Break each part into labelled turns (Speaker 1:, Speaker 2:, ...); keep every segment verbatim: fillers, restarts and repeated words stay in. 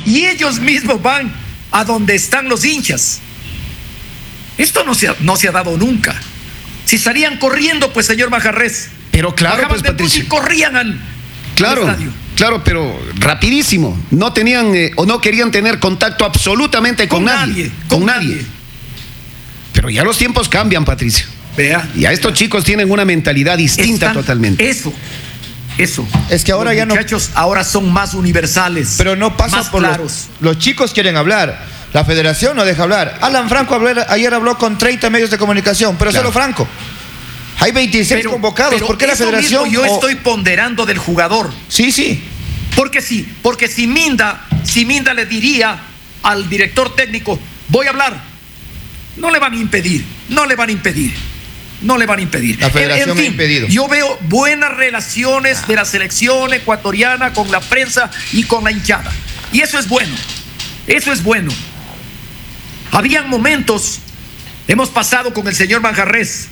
Speaker 1: y ellos mismos van a donde están los hinchas. Esto no se ha, no se ha dado nunca. Si salían corriendo, pues señor Manjarrés,
Speaker 2: pero claro, pues, Patricio,
Speaker 1: y corrían al,
Speaker 2: claro,
Speaker 1: al estadio.
Speaker 2: Claro, pero rapidísimo. No tenían eh, o no querían tener contacto absolutamente con, con nadie, nadie. Con, con nadie. nadie. Pero ya los tiempos cambian, Patricio.
Speaker 1: Vea.
Speaker 2: Ya estos vea. chicos tienen una mentalidad distinta. Están, totalmente.
Speaker 1: Eso. Eso.
Speaker 3: Es que ahora
Speaker 1: los
Speaker 3: ya no.
Speaker 1: Los muchachos ahora son más universales.
Speaker 3: Pero no pasa
Speaker 1: más
Speaker 3: por
Speaker 1: claros.
Speaker 3: Los, los chicos quieren hablar. La federación no deja hablar. Alan Franco habló, ayer habló con treinta medios de comunicación, pero claro. solo Franco. Hay veintiséis pero, convocados.
Speaker 1: Pero
Speaker 3: ¿por qué la federación?
Speaker 1: Yo
Speaker 3: o...
Speaker 1: estoy ponderando del jugador.
Speaker 3: Sí, sí.
Speaker 1: Porque sí, porque si Minda, si Minda le diría al director técnico, voy a hablar, no le van a impedir, no le van a impedir. No le van a impedir.
Speaker 3: La federación
Speaker 1: en, en fin,
Speaker 3: ha impedido.
Speaker 1: Yo veo buenas relaciones ah. de la selección ecuatoriana con la prensa y con la hinchada. Y eso es bueno. Eso es bueno. Habían momentos, hemos pasado con el señor Manjarrés,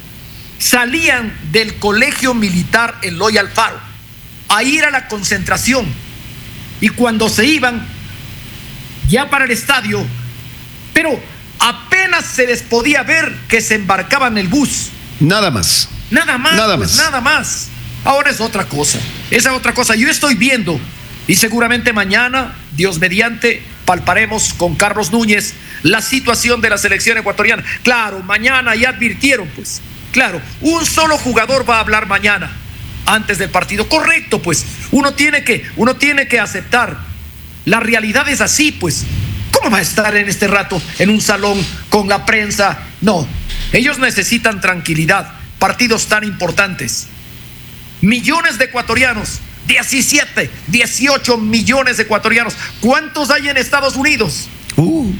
Speaker 1: salían del colegio militar Eloy Alfaro a ir a la concentración. Y cuando se iban, ya para el estadio, pero apenas se les podía ver que se embarcaban en el bus.
Speaker 2: Nada más.
Speaker 1: Nada más.
Speaker 2: Nada
Speaker 1: pues,
Speaker 2: más.
Speaker 1: Nada más. Ahora es otra cosa. Esa es otra cosa. Yo estoy viendo, y seguramente mañana, Dios mediante, palparemos con Carlos Núñez la situación de la selección ecuatoriana. Claro, mañana ya advirtieron, pues. Claro, un solo jugador va a hablar mañana, antes del partido. Correcto, pues. Uno tiene que, uno tiene que aceptar. La realidad es así, pues. ¿Cómo va a estar en este rato en un salón con la prensa? No, ellos necesitan tranquilidad. Partidos tan importantes. Millones de ecuatorianos, diecisiete, dieciocho millones de ecuatorianos. ¿Cuántos hay en Estados Unidos?
Speaker 2: Uh,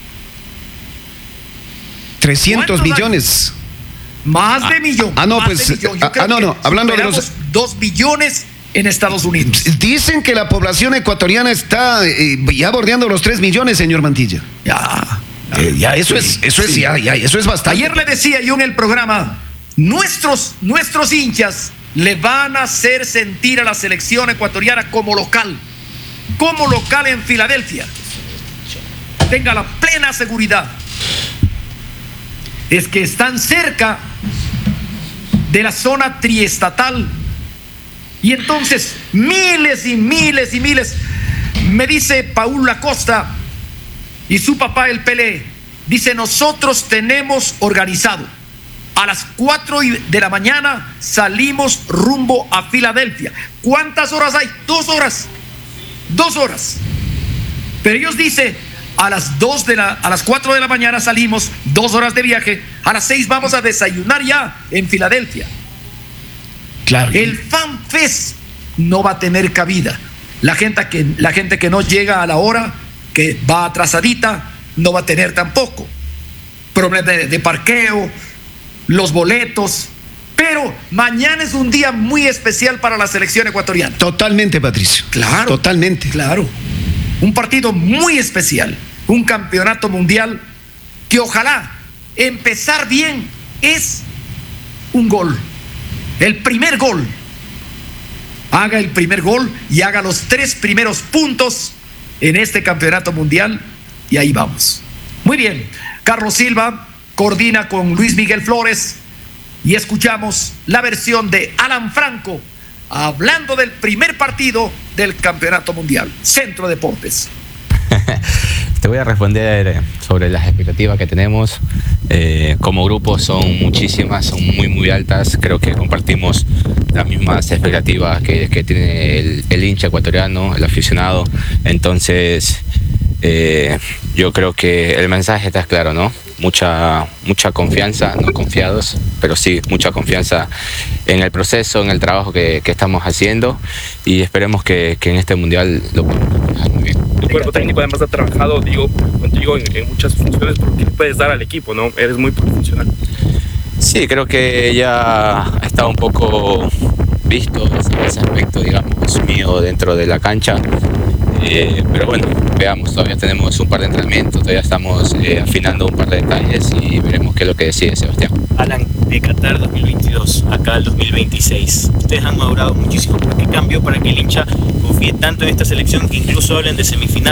Speaker 2: trescientos millones.
Speaker 1: Hay? Más de millón.
Speaker 2: Ah, no, pues.
Speaker 1: Millón. Yo
Speaker 2: Ah, no, no, hablando de los.
Speaker 1: Dos billones en Estados Unidos.
Speaker 2: Dicen que la población ecuatoriana está eh, ya bordeando los tres millones, señor Mantilla.
Speaker 1: Ya.
Speaker 2: Eh, ya, eso sí, es, eso sí. es, ya, ya, eso es bastante.
Speaker 1: Ayer le decía yo en el programa, nuestros, nuestros hinchas le van a hacer sentir a la selección ecuatoriana como local, como local en Filadelfia. Tenga la plena seguridad. Es que están cerca de la zona triestatal. Y entonces, miles y miles y miles, me dice Paul Lacosta y su papá el Pelé, dice, nosotros tenemos organizado, a las cuatro de la mañana salimos rumbo a Filadelfia. ¿Cuántas horas hay? Dos horas, dos horas. Pero ellos dicen, a las dos de la, a las cuatro de la mañana salimos, dos horas de viaje, a las seis vamos a desayunar ya en Filadelfia.
Speaker 2: Claro.
Speaker 1: El Fan Fest no va a tener cabida. La gente que, la gente que no llega a la hora, que va atrasadita, no va a tener tampoco. Problemas de, de parqueo, los boletos. Pero mañana es un día muy especial para la selección ecuatoriana.
Speaker 2: Totalmente, Patricio.
Speaker 1: Claro.
Speaker 2: Totalmente.
Speaker 1: Claro. Un partido muy especial. Un campeonato mundial que ojalá empezar bien es un gol. El primer gol. Haga el primer gol y haga los tres primeros puntos en este campeonato mundial. Y ahí vamos. Muy bien. Carlos Silva coordina con Luis Miguel Flores y escuchamos la versión de Alan Franco hablando del primer partido del campeonato mundial. Centro Deportes.
Speaker 4: Te voy a responder sobre las expectativas que tenemos. Eh, como grupo son muchísimas, son muy muy altas. Creo que compartimos las mismas expectativas que, que tiene el, el hincha ecuatoriano, el aficionado. Entonces eh, yo creo que el mensaje está claro, ¿no? Mucha, mucha confianza, no confiados, pero sí mucha confianza en el proceso, en el trabajo que, que estamos haciendo, y esperemos que, que en este mundial lo podamos manejar muy bien.
Speaker 5: El cuerpo técnico además ha trabajado, digo, contigo en, en muchas funciones, porque le puedes dar al equipo, ¿no? Eres muy profesional.
Speaker 4: Sí, creo que ya está un poco visto ese, ese aspecto, digamos, mío dentro de la cancha. Eh, pero bueno, veamos, todavía tenemos un par de entrenamientos, todavía estamos eh, afinando un par de detalles y veremos qué es lo que decide Sebastián.
Speaker 6: Alan, de Qatar dos mil veintidós, acá el dos mil veintiséis, ustedes han madurado muchísimo. ¿Por qué cambió para que el hincha confíe tanto en esta selección que incluso hablen de semifinal?